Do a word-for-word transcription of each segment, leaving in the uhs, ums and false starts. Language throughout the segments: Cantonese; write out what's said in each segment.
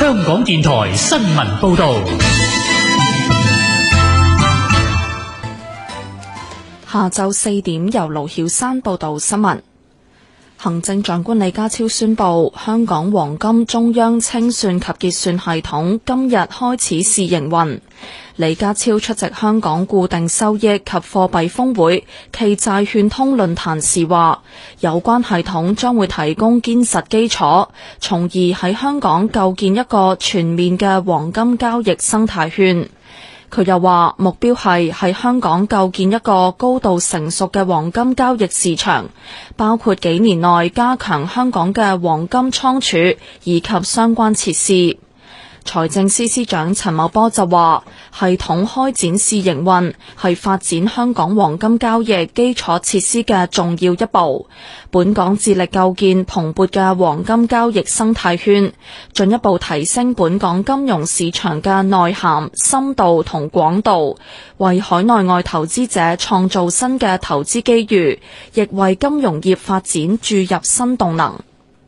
香港電台新聞報道。 下晝四點由盧曉山報道新聞。行政長官李家超宣布，香港黃金中央清算及結算系統今日開始試營運。李家超出席香港固定收益及貨幣峰會暨債券通論壇時話，有關系統將會提供堅實基礎，從而喺香港構建一個全面嘅黃金交易生態圈。佢又話，目標係喺香港構建一個高度成熟嘅黃金交易市場，包括幾年內加強香港嘅黃金倉儲以及相關設施。財政司司長陳茂波就話，系統開展試營運係發展香港黃金交易基礎設施嘅重要一步。本港致力構建蓬勃嘅黃金交易生態圈，進一步提升本港金融市場嘅內涵、深度同廣度，為海內外投資者創造新嘅投資機遇，亦為金融業發展注入新動能。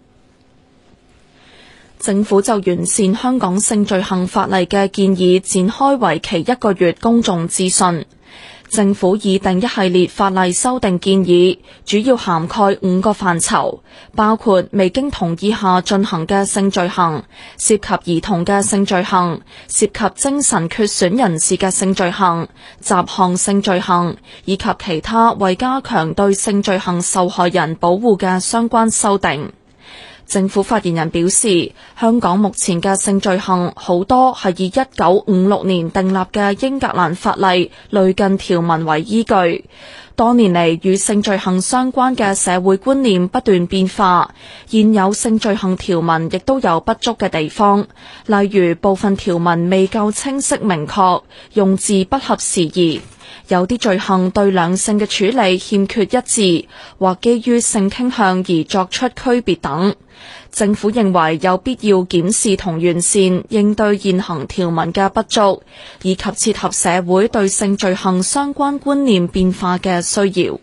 政府就完善香港性罪行法例嘅建議展開為期一個月公眾諮詢。政府擬定一系列法例修訂建議，主要涵蓋五個範疇，包括未經同意下進行嘅性罪行、涉及兒童嘅性罪行、涉及精神缺損人士嘅性罪行、雜項性罪行，以及其他為加強對性罪行受害人保護嘅相關修訂。政府發言人表示，香港目前嘅性罪行好多係以一九五六年訂立嘅英格蘭法例類近條文為依據。多年嚟，與性罪行相關嘅社會觀念不斷變化，現有性罪行條文亦都有不足嘅地方，例如部分條文未夠清晰明確，用字不合時宜。有啲罪行對兩性嘅處理欠缺一致，或基於性傾向而作出區別等。政府認為有必要檢視同完善應對現行條文嘅不足，以及切合社會對性罪行相關觀念變化嘅需要。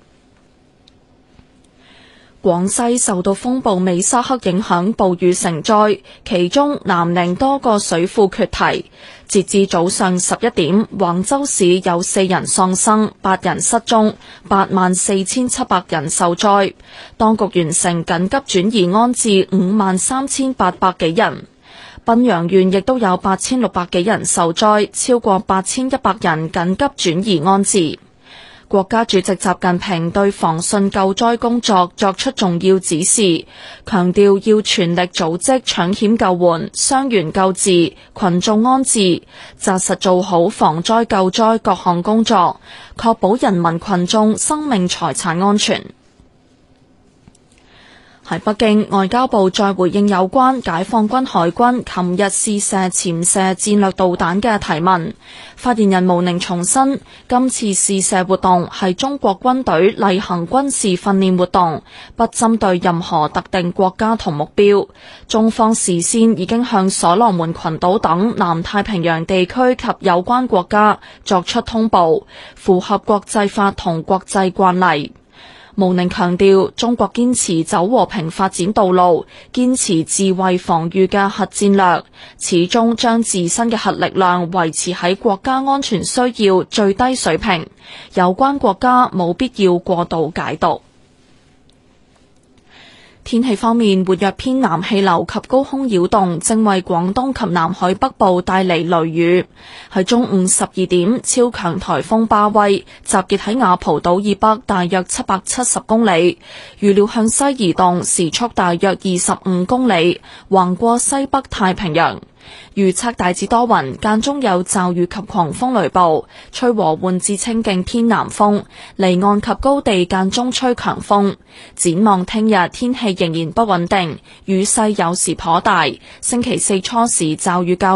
廣西受到風暴美沙克影響，暴雨成災，其中南寧多個水庫決堤。截至早上十一點，橫州市有四人喪生，八人失蹤，八萬四千七百人受災。當局完成緊急轉移安置五萬三千八百幾人。賓陽縣亦都有八千六百幾人受災，超過八千一百人緊急轉移安置。國家主席習近平對防汛救災工作作出重要指示，強調要全力組織搶險救援、傷員救治、群眾安置，紮實做好防災救災各項工作，確保人民群眾生命財產安全。喺北京，外交部再回應有關解放軍海軍琴日試射潛射戰略導彈嘅提問。發言人毛寧重申，今次試射活動係中國軍隊例行軍事訓練活動，不針對任何特定國家同目標。中方事先已經向所羅門群島等南太平洋地區及有關國家作出通報，符合國際法同國際慣例。毛寧強調，中國堅持走和平發展道路，堅持自衛防禦嘅核戰略，始終將自身嘅核力量維持喺國家安全需要最低水平，有關國家冇必要過度解讀。天氣方面，活躍偏南氣流及高空擾動正為廣東及南海北部帶嚟雷雨。喺中午十二點，超強颱風巴威集結喺雅蒲島以北大約七百七十公里，預料向西移動，時速大約二十五公里，橫過西北太平洋。預測大致多雲，間中有驟雨及狂風雷暴，吹和緩至清勁偏南風，離岸及高地間中吹強風。展望聽日天氣仍然不穩定，雨勢有時頗大，星期四初時驟雨較